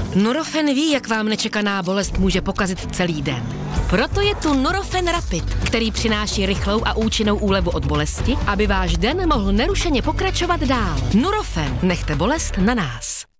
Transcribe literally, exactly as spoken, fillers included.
Nurofen ví, jak vám nečekaná bolest může pokazit celý den. Proto je tu Nurofen Rapid, který přináší rychlou a účinnou úlevu od bolesti, aby váš den mohl nerušeně pokračovat dál. Nurofen, nechte bolest na nás.